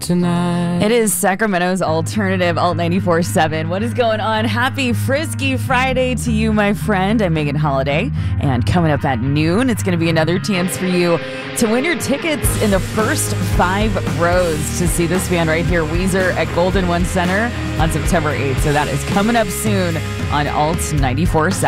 tonight. It is Sacramento's alternative Alt 94.7. What is going on? Happy Frisky Friday to you, my friend. I'm Megan Holiday. And coming up at noon, it's going to be another chance for you to win your tickets in the first 5 rows to see this band right here, Weezer, at Golden One Center on September 8th. So that is coming up soon on Alt 94.7.